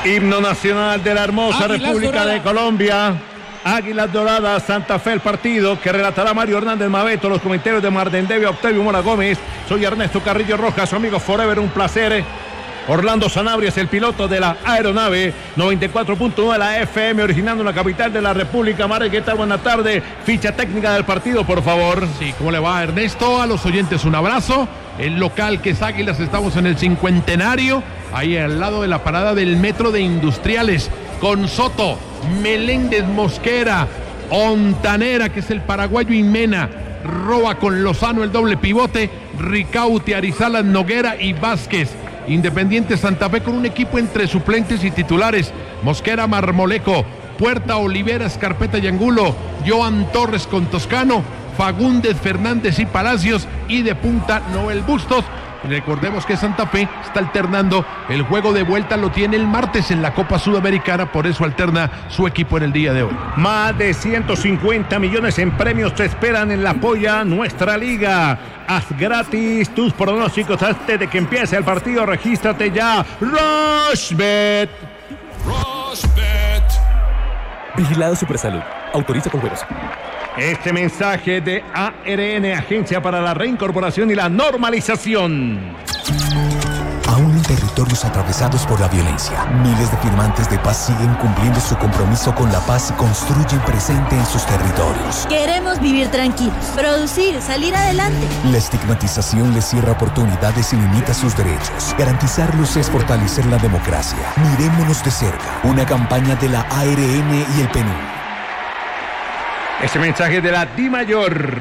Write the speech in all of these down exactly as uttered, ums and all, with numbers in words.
Himno nacional de la hermosa Águilas República Doradas de Colombia. Águilas Doradas, Santa Fe, el partido que relatará Mario Hernández Mabeto, los comentarios de Mardendevia, Octavio Mora Gómez. Soy Ernesto Carrillo Rojas, su amigo Forever, un placer. Orlando Sanabria es el piloto de la aeronave noventa y cuatro punto nueve de la F M, originando en la capital de la República. Mare, ¿qué tal? Buenas tardes. Ficha técnica del partido, por favor. Sí, ¿cómo le va, Ernesto? A los oyentes un abrazo. El local que es Águilas, estamos en el cincuentenario, ahí al lado de la parada del metro de Industriales, con Soto, Meléndez Mosquera, Ontanera, que es el paraguayo, y Mena. Roa con Lozano, el doble pivote, Ricaute, Arizalas, Noguera y Vázquez. Independiente Santa Fe con un equipo entre suplentes y titulares: Mosquera, Marmoleco, Puerta, Olivera, Escarpeta y Angulo, Joan Torres con Toscano, Fagúndez, Fernández y Palacios, y de punta Noel Bustos. Recordemos que Santa Fe está alternando, el juego de vuelta lo tiene el martes en la Copa Sudamericana, por eso alterna su equipo en el día de hoy. Más de ciento cincuenta millones en premios te esperan en la Polla Nuestra Liga. Haz gratis tus pronósticos antes de que empiece el partido. Regístrate ya. Rushbet. Rushbet. Vigilado Supersalud. Autoriza con juegos. Este mensaje de A R N, Agencia para la Reincorporación y la Normalización. Aún en territorios atravesados por la violencia, miles de firmantes de paz siguen cumpliendo su compromiso con la paz y construyen presente en sus territorios. Queremos vivir tranquilos, producir, salir adelante. La estigmatización les cierra oportunidades y limita sus derechos. Garantizarlos es fortalecer la democracia. Mirémonos de cerca. Una campaña de la A R N y el P N U D. Ese mensaje de la Di Mayor.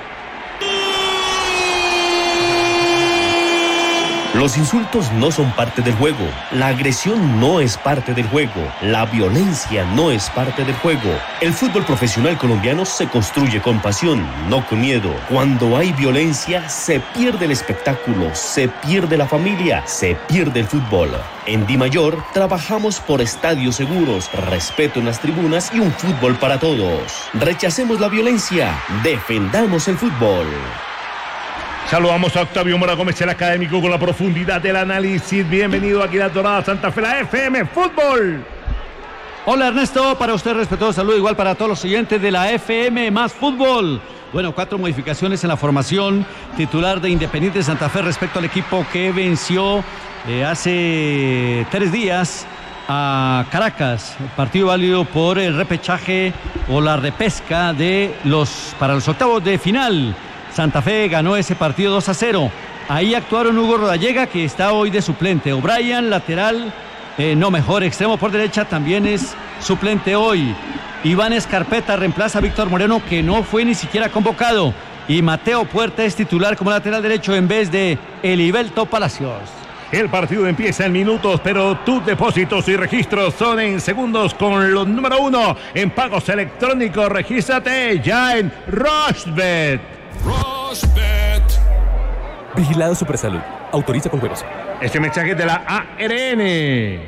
Los insultos no son parte del juego, la agresión no es parte del juego, la violencia no es parte del juego. El fútbol profesional colombiano se construye con pasión, no con miedo. Cuando hay violencia, se pierde el espectáculo, se pierde la familia, se pierde el fútbol. En Di Mayor trabajamos por estadios seguros, respeto en las tribunas y un fútbol para todos. Rechacemos la violencia, defendamos el fútbol. Saludamos a Octavio Mora Gómez, el académico, con la profundidad del análisis. Bienvenido a Águilas Doradas, Santa Fe, la F M Fútbol. Hola Ernesto, para usted respetuoso saludo, igual para todos los oyentes de la F M más Fútbol. Bueno, cuatro modificaciones en la formación titular de Independiente Santa Fe respecto al equipo que venció eh, hace tres días a Caracas. Partido válido por el repechaje o la repesca de los para los octavos de final. Santa Fe ganó ese partido dos a cero. Ahí actuaron Hugo Rodallega, que está hoy de suplente. O'Brien, lateral, eh, no mejor, extremo por derecha, también es suplente hoy. Iván Escarpeta reemplaza a Víctor Moreno, que no fue ni siquiera convocado. Y Mateo Puerta es titular como lateral derecho en vez de Elivelto Palacios. El partido empieza en minutos, pero tus depósitos y registros son en segundos con los número uno en pagos electrónicos. Regístrate ya en Rushbet. Rushbet. Vigilado Supersalud. Autoriza con juegos. Este mensaje de la A R N.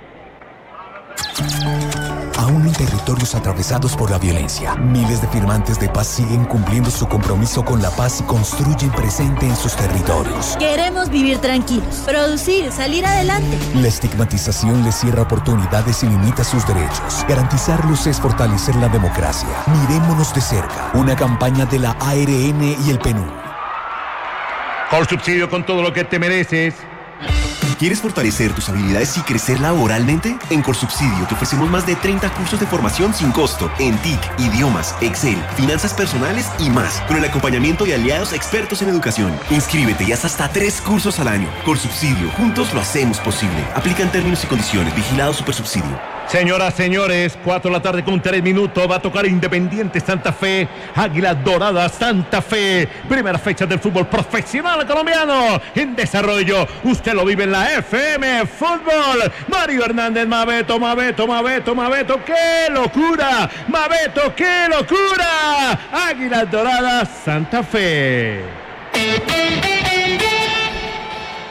Aún en territorios atravesados por la violencia, miles de firmantes de paz siguen cumpliendo su compromiso con la paz y construyen presente en sus territorios. Queremos vivir tranquilos, producir, salir adelante. La estigmatización les cierra oportunidades y limita sus derechos. Garantizarlos es fortalecer la democracia. Mirémonos de cerca. Una campaña de la A R N y el P N U D. Colsubsidio, con todo lo que te mereces. ¿Quieres fortalecer tus habilidades y crecer laboralmente? En Colsubsidio te ofrecemos más de treinta cursos de formación sin costo en T I C, idiomas, Excel, finanzas personales y más, con el acompañamiento de aliados expertos en educación. Inscríbete y haz hasta tres cursos al año. Colsubsidio, juntos lo hacemos posible. Aplican términos y condiciones. Vigilado Supersubsidio. Señoras, señores, cuatro de la tarde con tres minutos, va a tocar Independiente Santa Fe, Águilas Doradas Santa Fe, primera fecha del fútbol profesional colombiano en desarrollo. Usted lo vive en la F M Fútbol. Mario Hernández Mabeto, Mabeto, Mabeto, Mabeto, ¡qué locura! Mabeto, ¡qué locura! Águilas Doradas Santa Fe.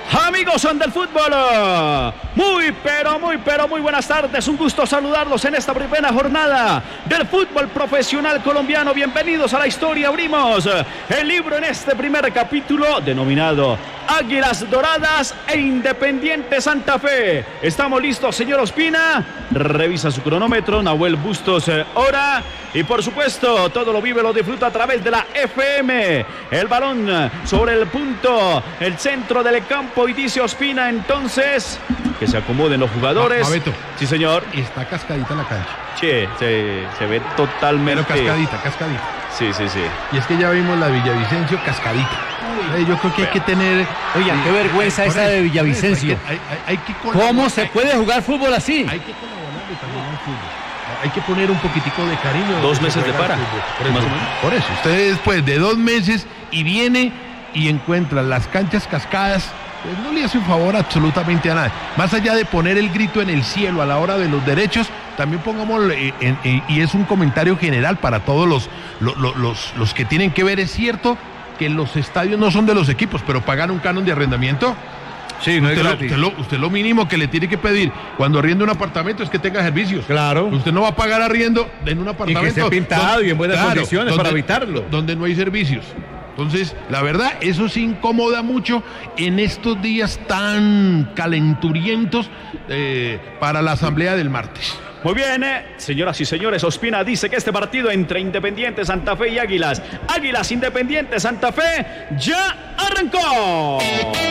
Amigos son del fútbol, muy pero muy pero muy buenas tardes, un gusto saludarlos en esta primera jornada del fútbol profesional colombiano. Bienvenidos a la historia, abrimos el libro en este primer capítulo denominado Águilas Doradas e Independiente Santa Fe. Estamos listos, señor Ospina, revisa su cronómetro, Nahuel Bustos, eh, hora, y por supuesto todo lo vive, lo disfruta a través de la F M. El balón sobre el punto, el centro del campo, y dice Ospina entonces que se acomoden los jugadores. Ah, Beto. Sí, señor. Está cascadita la cancha. Sí, se, se ve totalmente. Pero cascadita, cascadita. Sí, sí, sí. Y es que ya vimos la Villavicencio cascadita. Uy, yo creo que hay que tener. Oiga, qué vergüenza esa de Villavicencio. Hay, hay, hay que ¿Cómo se puede jugar fútbol así? Hay que colaborarle también al fútbol. Hay que poner un poquitico de cariño. Dos meses de para. Por eso, por eso. Usted después de dos meses y viene y encuentra las canchas cascadas, pues no le hace un favor absolutamente a nadie. Más allá de poner el grito en el cielo a la hora de los derechos, también pongamos, en, en, y es un comentario general para todos los, los, los, los que tienen que ver, es cierto que los estadios no son de los equipos, pero pagan un canon de arrendamiento. Sí, no usted, es lo, gratis. usted, lo, usted lo mínimo que le tiene que pedir cuando arrienda un apartamento es que tenga servicios. Claro. Usted no va a pagar arriendo en un Y apartamento. que esté pintado donde, y en buenas claro, condiciones donde, para evitarlo. Donde no hay servicios. Entonces, la verdad, eso sí incomoda mucho en estos días tan calenturientos eh, para la asamblea del martes. Muy bien, eh, señoras y señores, Ospina dice que este partido entre Independiente Santa Fe y Águilas, Águilas Independiente Santa Fe, ya arrancó.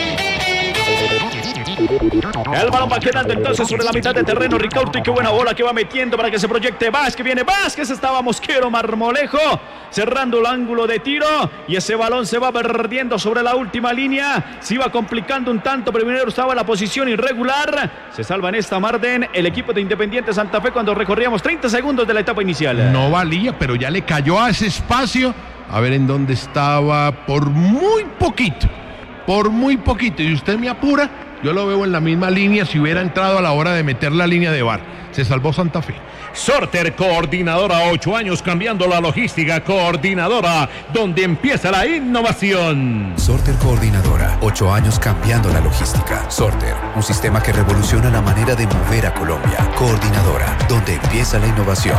El balón va quedando entonces sobre la mitad de terreno. Ricaurte, qué buena bola que va metiendo para que se proyecte Vázquez. Viene Vázquez, estaba Mosquero Marmolejo cerrando el ángulo de tiro, y ese balón se va perdiendo sobre la última línea. Se iba complicando un tanto, pero primero estaba en la posición irregular. Se salva en esta Marden el equipo de Independiente Santa Fe cuando recorríamos treinta segundos de la etapa inicial. No valía, pero ya le cayó a ese espacio. A ver en dónde estaba, por muy poquito, por muy poquito. Y usted me apura, yo lo veo en la misma línea si hubiera entrado a la hora de meter la línea de V A R. Se salvó Santa Fe. Sorter, coordinadora, ocho años cambiando la logística, coordinadora, donde empieza la innovación. Sorter Coordinadora, ocho años cambiando la logística. Sorter, un sistema que revoluciona la manera de mover a Colombia. Coordinadora, donde empieza la innovación.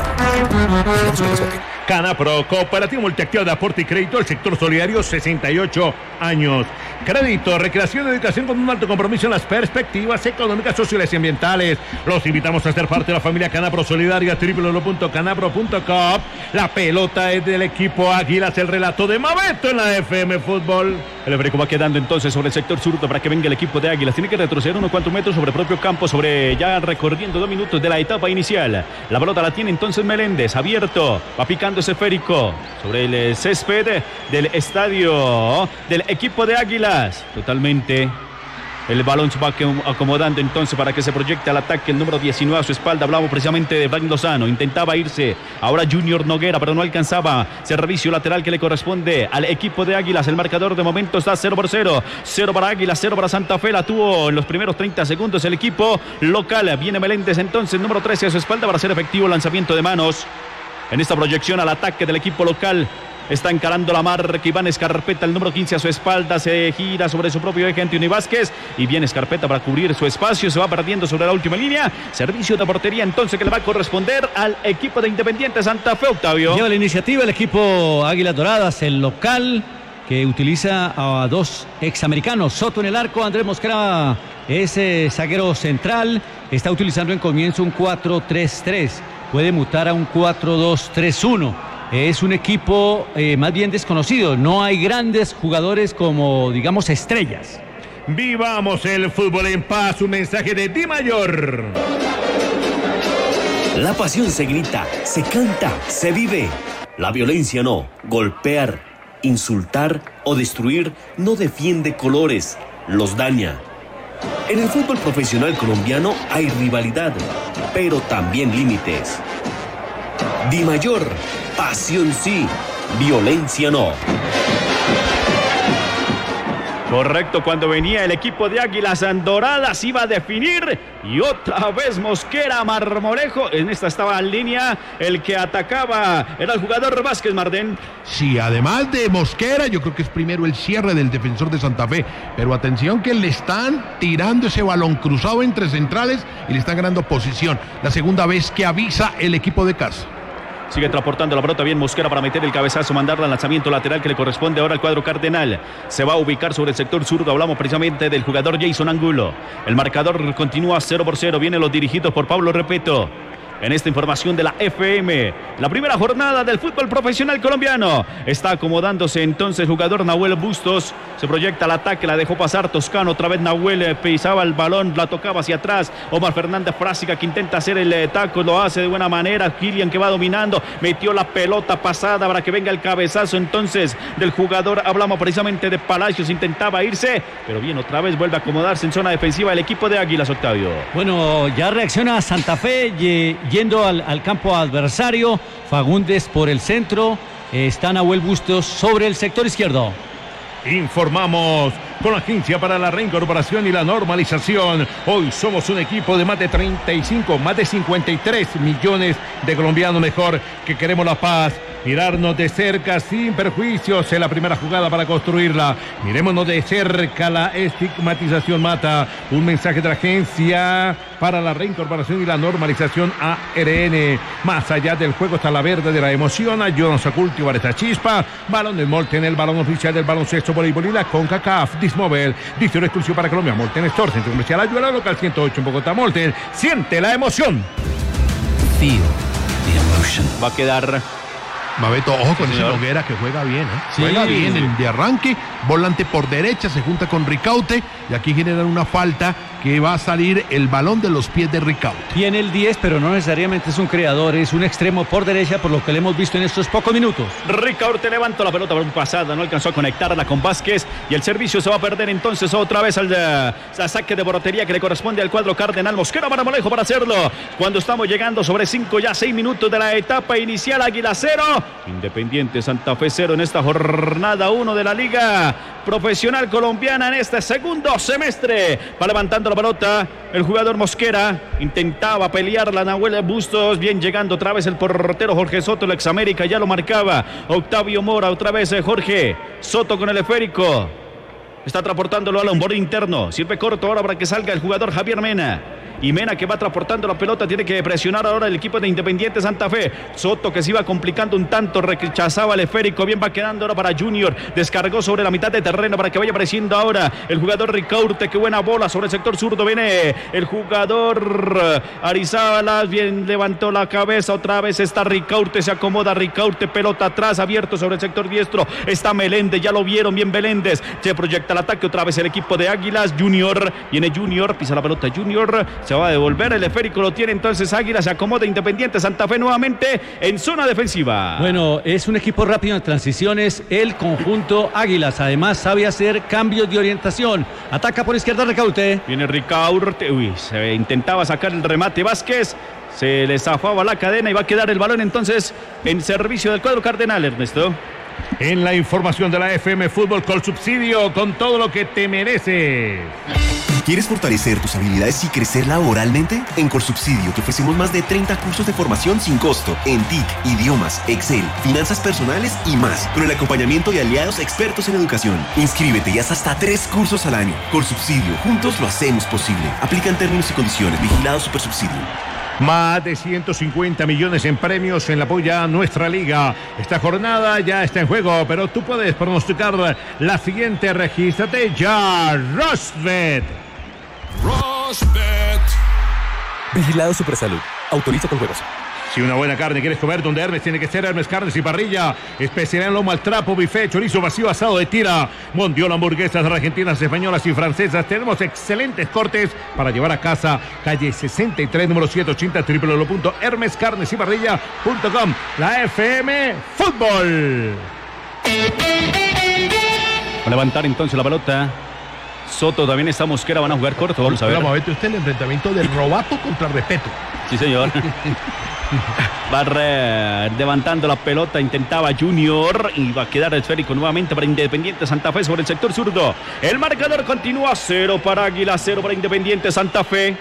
Canapro, Cooperativa Multiactiva de Aporte y Crédito, el sector solidario, sesenta y ocho años. Crédito, recreación y educación con un alto compromiso en las perspectivas económicas, sociales y ambientales. Los invitamos a ser parte de la familia Canapro Solidaria, doble u doble u doble u punto canapro punto com. La pelota es del equipo Águilas, el relato de Maveto en la F M Fútbol. El Ebreco va quedando entonces sobre el sector zurdo para que venga el equipo de Águilas. Tiene que retroceder unos cuantos metros sobre propio campo, sobre ya recorriendo dos minutos de la etapa inicial. La pelota la tiene entonces Meléndez, abierto, va picando ese esférico sobre el césped del estadio del equipo de Águilas. Totalmente. El balón se va acomodando entonces para que se proyecte al ataque el número diecinueve a su espalda. Hablamos precisamente de Frank Lozano. Intentaba irse ahora Junior Noguera, pero no alcanzaba. Servicio lateral que le corresponde al equipo de Águilas. El marcador de momento está cero por cero. cero para Águilas, cero para Santa Fe. La tuvo en los primeros treinta segundos el equipo local. Viene Meléndez entonces, número trece a su espalda para hacer efectivo el lanzamiento de manos. En esta proyección al ataque del equipo local. Está encarando la marca Iván Escarpeta, el número quince a su espalda, se gira sobre su propio eje Anthony Vázquez y viene Escarpeta para cubrir su espacio, se va perdiendo sobre la última línea. Servicio de portería entonces que le va a corresponder al equipo de Independiente Santa Fe, Octavio. Lleva la iniciativa el equipo Águilas Doradas, el local, que utiliza a dos examericanos. Soto en el arco, Andrés Mosquera es eh, zaguero central, está utilizando en comienzo un cuatro tres tres, puede mutar a un cuatro dos tres uno. Es un equipo eh, más bien desconocido. No hay grandes jugadores como, digamos, estrellas. Vivamos el fútbol en paz. Un mensaje de Di Mayor. La pasión se grita, se canta, se vive. La violencia no. Golpear, insultar o destruir no defiende colores, los daña. En el fútbol profesional colombiano hay rivalidad, pero también límites. Di Mayor, pasión sí, violencia no. Correcto, cuando venía el equipo de Águilas Doradas iba a definir y otra vez Mosquera, Marmolejo. En esta estaba en línea, el que atacaba era el jugador Vázquez Marden. Sí, además de Mosquera, yo creo que es primero el cierre del defensor de Santa Fe, pero atención que le están tirando ese balón cruzado entre centrales y le están ganando posición. La segunda vez que avisa el equipo de casa. Sigue transportando la pelota bien Mosquera para meter el cabezazo, mandarla al lanzamiento lateral que le corresponde ahora al cuadro cardenal. Se va a ubicar sobre el sector zurdo. Hablamos precisamente del jugador Jason Angulo. El marcador continúa cero por cero. Vienen los dirigidos por Pablo Repeto. En esta información de la F M, la primera jornada del fútbol profesional colombiano. Está acomodándose entonces el jugador Nahuel Bustos. Se proyecta el ataque, la dejó pasar Toscano. Otra vez Nahuel pisaba el balón, la tocaba hacia atrás. Omar Fernández Frásica que intenta hacer el taco, lo hace de buena manera. Kilian que va dominando, metió la pelota pasada para que venga el cabezazo entonces del jugador. Hablamos precisamente de Palacios, intentaba irse, pero bien, otra vez vuelve a acomodarse en zona defensiva el equipo de Águilas, Octavio. Bueno, ya reacciona Santa Fe y... Yendo al, al campo adversario, Fagundes por el centro, eh, está Nahuel Bustos sobre el sector izquierdo. Informamos con la Agencia para la Reincorporación y la Normalización. Hoy somos un equipo de más de treinta y cinco, más de cincuenta y tres millones de colombianos, mejor, que queremos la paz. Mirarnos de cerca sin perjuicios en la primera jugada para construirla. Mirémonos de cerca, la estigmatización mata. Un mensaje de la Agencia para la Reincorporación y la Normalización A R N. Más allá del juego está la verdadera emoción. Ayúdanos a cultivar esta chispa. Balón del Molten, el balón oficial del baloncesto, voleibol y la CONCACAF. Dismovel, dicción exclusivo para Colombia. Molten Store, centro comercial Ayuela, local ciento ocho en Bogotá. Molten, siente la emoción. Feel the emotion. Va a quedar... Mabeto, ojo con Sí, ese señor. Noguera que juega bien, ¿eh? Sí. Juega bien en- de arranque, volante por derecha, se junta con Ricaute y aquí generan una falta que va a salir el balón de los pies de Ricaute. Tiene el diez, pero no necesariamente es un creador, es un extremo por derecha, por lo que le hemos visto en estos pocos minutos. Ricaurte levantó la pelota por un pasada, no alcanzó a conectarla con Vázquez y el servicio se va a perder entonces otra vez al, de, al saque de portería que le corresponde al cuadro cardenal. Mosquera Marmolejo para hacerlo. Cuando estamos llegando sobre cinco ya seis minutos de la etapa inicial, Águila cero, Independiente Santa Fe cero en esta jornada uno de la Liga Profesional Colombiana en este segundo semestre. Va levantando la pelota el jugador Mosquera, intentaba pelear la Nahuel Bustos, bien llegando otra vez el portero Jorge Soto, el ex América, ya lo marcaba Octavio Mora, otra vez eh, Jorge Soto con el esférico, está transportándolo a un borde interno, sirve corto ahora para que salga el jugador Javier Mena. Y Mena que va transportando la pelota, tiene que presionar ahora el equipo de Independiente Santa Fe. Soto que se iba complicando un tanto, rechazaba el esférico, bien va quedando ahora para Junior, descargó sobre la mitad de terreno para que vaya apareciendo ahora el jugador Ricaurte, qué buena bola sobre el sector zurdo, viene el jugador Arizabalas, bien levantó la cabeza, otra vez está Ricaurte, se acomoda Ricaurte, pelota atrás, abierto sobre el sector diestro, está Meléndez, ya lo vieron bien Meléndez, se proyecta el ataque otra vez el equipo de Águilas, Junior, viene Junior, pisa la pelota Junior, se va a devolver, el esférico lo tiene entonces Águila, se acomoda Independiente Santa Fe nuevamente en zona defensiva. Bueno, es un equipo rápido en transiciones, el conjunto Águilas, además sabe hacer cambios de orientación, ataca por izquierda Ricaurte. Viene Ricaurte, uy, se intentaba sacar el remate Vázquez, se le zafaba la cadena y va a quedar el balón entonces en servicio del cuadro cardenal, Ernesto. En la información de la F M Fútbol con subsidio, con todo lo que te mereces. ¿Quieres fortalecer tus habilidades y crecer laboralmente? En Corsubsidio te ofrecemos más de treinta cursos de formación sin costo en T I C, idiomas, Excel, finanzas personales y más, con el acompañamiento de aliados expertos en educación. Inscríbete y haz hasta tres cursos al año. Corsubsidio, juntos lo hacemos posible. Aplican términos y condiciones. Vigilado Supersubsidio. Más de ciento cincuenta millones en premios en la apoya nuestra liga. Esta jornada ya está en juego, pero tú puedes pronosticar la siguiente. Regístrate ya. Rosbet. Rosbet. Vigilado Supersalud. Autoriza con juegos. Si una buena carne quieres comer, donde Hermes tiene que ser Hermes Carnes y Parrilla. Especialidad en lomo al trapo, buffet, chorizo vacío, asado de tira, mondiola, hamburguesas argentinas, españolas y francesas. Tenemos excelentes cortes para llevar a casa. Calle sesenta y tres, número setecientos ochenta, doble u doble u doble u punto hermes carnes y parrilla punto com. La F M Fútbol. Va a levantar entonces la pelota. Soto también está Mosquera, van a jugar corto, vamos a ver. Vamos a ver usted el enfrentamiento del Robato contra Respeto. Sí, señor. Va re, levantando la pelota, intentaba Junior y va a quedar esférico nuevamente para Independiente Santa Fe sobre el sector zurdo. El marcador continúa cero para Águila, cero para Independiente Santa Fe.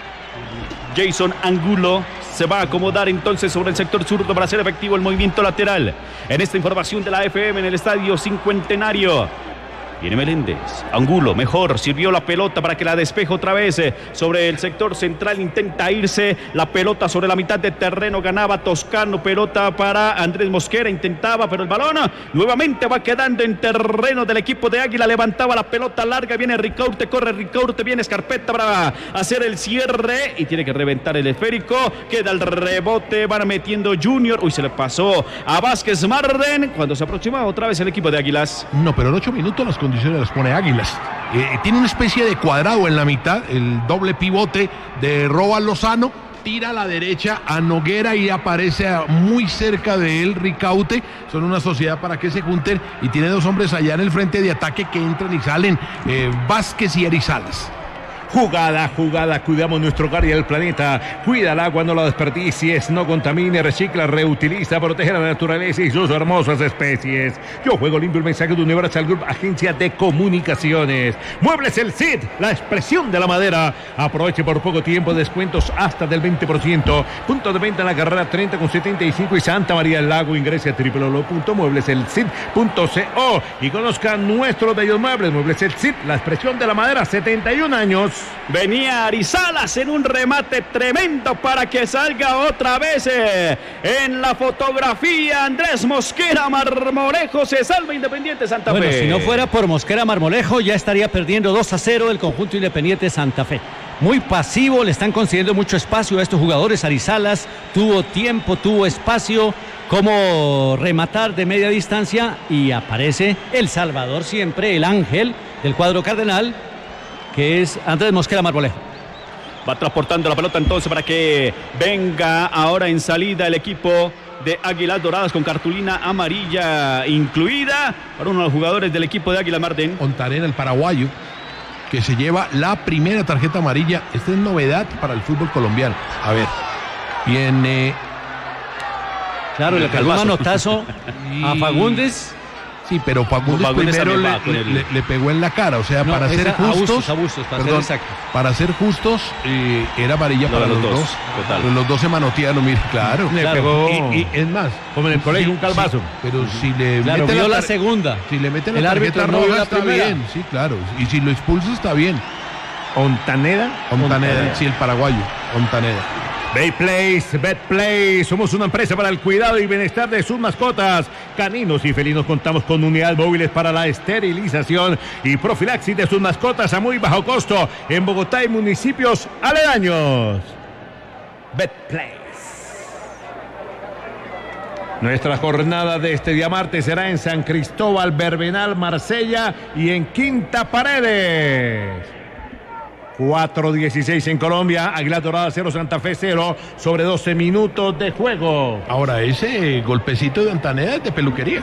Jason Angulo se va a acomodar entonces sobre el sector zurdo para hacer efectivo el movimiento lateral. En esta información de la F M en el Estadio Cincuentenario. Viene Meléndez, Angulo, mejor, sirvió la pelota para que la despeje otra vez eh, sobre el sector central, intenta irse, la pelota sobre la mitad de terreno, ganaba Toscano, pelota para Andrés Mosquera, intentaba, pero el balón nuevamente va quedando en terreno del equipo de Águila, levantaba la pelota larga, viene Ricaurte, corre Ricaurte, viene Escarpeta para hacer el cierre y tiene que reventar el esférico, queda el rebote, van metiendo Junior, uy, se le pasó a Vázquez Marden, cuando se aproximaba otra vez el equipo de Águilas. No, pero en ocho minutos las condiciones las pone Águilas. Eh, tiene una especie de cuadrado en la mitad, el doble pivote de Roa Lozano, tira a la derecha a Noguera y aparece a, muy cerca de él Ricaute. Son una sociedad para que se junten y tiene dos hombres allá en el frente de ataque que entran y salen, eh, Vázquez y Arizalas. Jugada, jugada, cuidamos nuestro hogar y el planeta. Cuida el agua, no la desperdicies, no contamine, recicla, reutiliza, protege la naturaleza y sus hermosas especies. Yo juego limpio, el mensaje de Universal Group, agencia de comunicaciones. Muebles El Cid, la expresión de la madera. Aproveche por poco tiempo descuentos hasta del veinte por ciento. Punto de venta en la carrera treinta con setenta y cinco y Santa María del Lago. Ingrese a doble u doble u doble u punto muebles el cid punto co y conozca nuestros bellos muebles. Muebles El Cid, la expresión de la madera, setenta y un años. Venía Arizalas en un remate tremendo para que salga otra vez eh, en la fotografía. Andrés Mosquera Marmolejo, se salva Independiente Santa Fe. Bueno, si no fuera por Mosquera Marmolejo ya estaría perdiendo dos a cero el conjunto Independiente Santa Fe. Muy pasivo, le están concediendo mucho espacio a estos jugadores. Arizalas tuvo tiempo, tuvo espacio como rematar de media distancia y aparece el Salvador siempre, el ángel del cuadro cardenal, que es Andrés Mosquera Marmolejo. Va transportando la pelota entonces para que venga ahora en salida el equipo de Águilas Doradas con cartulina amarilla incluida para uno de los jugadores del equipo de Águila Marden. Ontarena, el paraguayo, que se lleva la primera tarjeta amarilla. Esta es novedad para el fútbol colombiano. A ver, viene... Claro, le pegó un manotazo y... a Fagundes. Sí, pero Fagundes, Fagundes primero le, el... le, le pegó en la cara, o sea, no, para ser justos, abusos, abusos, para, perdón, ser para ser justos, eh, era amarilla no, para los, los dos. dos. Total. Los dos se manotearon, mira, claro. Le claro. pegó, y, y es más, como en el colegio, sí, un calvazo. Sí, pero si le claro, mete vio la, la segunda, si le meten la tarjeta roja está bien, sí, claro. Y si lo expulsa está bien. Ontaneda, Ontaneda, sí, el paraguayo, Ontaneda. Betplace, Betplace, somos una empresa para el cuidado y bienestar de sus mascotas. Caninos y felinos, contamos con unidades móviles para la esterilización y profilaxis de sus mascotas a muy bajo costo en Bogotá y municipios aledaños. Betplace. Nuestra jornada de este día martes será en San Cristóbal, Verbenal, Marsella y en Quinta Paredes. cuatro dieciséis en Colombia, Águilas Doradas cero, Santa Fe cero, sobre doce minutos de juego. Ahora, ese golpecito de Ontaneda es de peluquería.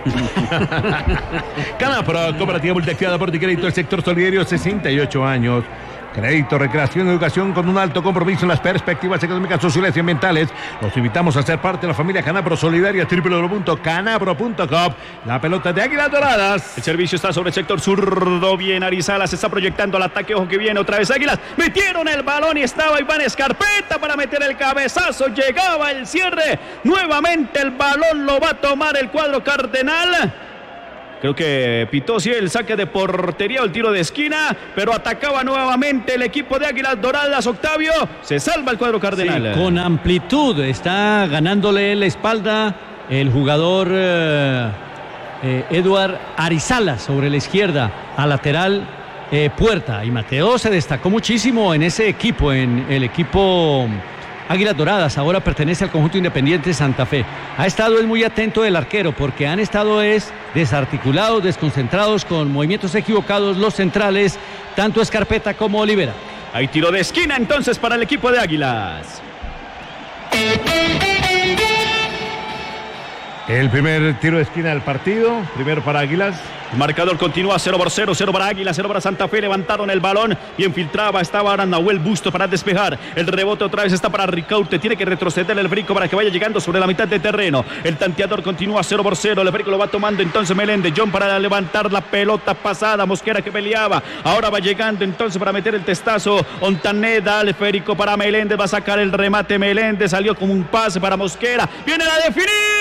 Canapro, cooperativa multiactivada por crédito del sector solidario, sesenta y ocho años. Crédito, recreación, educación con un alto compromiso en las perspectivas económicas, sociales y ambientales. Los invitamos a ser parte de la familia Canapro Solidaria, doble u doble u doble u punto canapro punto com. La pelota de Águilas Doradas. El servicio está sobre el sector zurdo. Bien, Arizalas se está proyectando al ataque. Ojo que viene otra vez Águilas. Metieron el balón y estaba Iván Escarpeta para meter el cabezazo. Llegaba el cierre. Nuevamente el balón lo va a tomar el cuadro cardenal. Creo que pitó sí el saque de portería o el tiro de esquina, pero atacaba nuevamente el equipo de Águilas Doradas. Octavio, se salva el cuadro cardenal. Sí, con amplitud, está ganándole la espalda el jugador eh, eh, Eduard Arizalas sobre la izquierda, a lateral eh, Puerta. Y Mateo se destacó muchísimo en ese equipo, en el equipo Águilas Doradas. Ahora pertenece al conjunto Independiente Santa Fe. Ha estado es muy atento del arquero porque han estado es desarticulados, desconcentrados, con movimientos equivocados los centrales, tanto Escarpeta como Olivera. Hay tiro de esquina entonces para el equipo de Águilas. El primer tiro de esquina del partido, primero para Águilas. El marcador continúa cero por cero, cero para Águila, cero para Santa Fe. Levantaron el balón, bien filtraba, estaba ahora Nahuel Busto para despejar. El rebote otra vez está para Ricaurte, tiene que retroceder el Brico para que vaya llegando sobre la mitad de terreno. El tanteador continúa cero por cero, el Brico lo va tomando entonces Meléndez. John para levantar la pelota pasada, Mosquera que peleaba. Ahora va llegando entonces para meter el testazo. Ontaneda, el Férico para Meléndez, va a sacar el remate Meléndez, salió como un pase para Mosquera. Viene la definición.